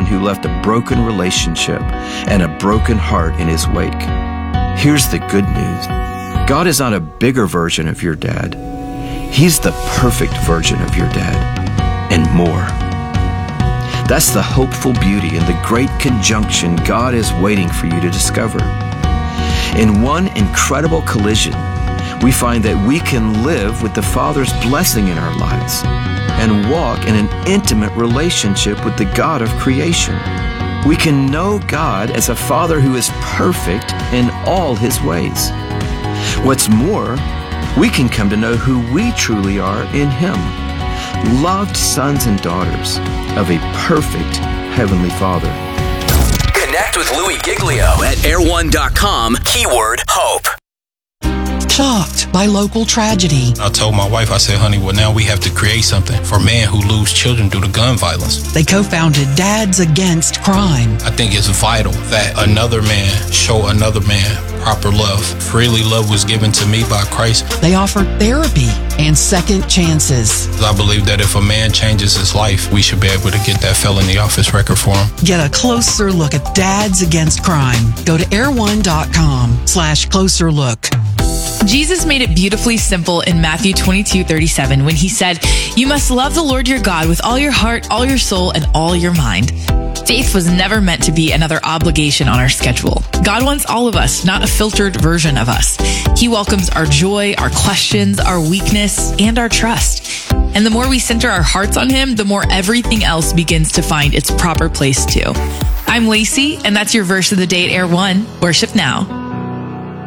one who left a broken relationship and a broken heart in his wake. Here's the good news. God is not a bigger version of your dad. He's the perfect version of your dad, and more. That's the hopeful beauty and the great conjunction God is waiting for you to discover. In one incredible collision, we find that we can live with the Father's blessing in our lives and walk in an intimate relationship with the God of creation. We can know God as a Father who is perfect in all His ways. What's more, we can come to know who we truly are in Him, loved sons and daughters of a perfect Heavenly Father. Connect with Louie Giglio at air1.com, keyword hope. Shocked by local tragedy. I told my wife, I said, honey, well, now we have to create something for men who lose children due to gun violence. They co-founded Dads Against Crime. I think it's vital that another man show another man proper love. Freely love was given to me by Christ. They offer therapy and second chances. I believe that if a man changes his life, we should be able to get that felony off his record for him. Get a closer look at Dads Against Crime. Go to air1.com/closer look. Jesus made it beautifully simple in Matthew 22:37 when He said, "You must love the Lord your God with all your heart, all your soul, and all your mind." Faith was never meant to be another obligation on our schedule. God wants all of us, not a filtered version of us. He welcomes our joy, our questions, our weakness, and our trust. And the more we center our hearts on Him, the more everything else begins to find its proper place too. I'm Lacey, and that's your verse of the day at Air One. Worship now.